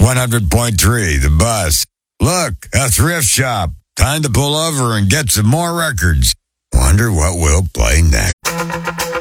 100.3, The Bus. Look, a thrift shop. Time to pull over and get some more records. Wonder what we'll play next.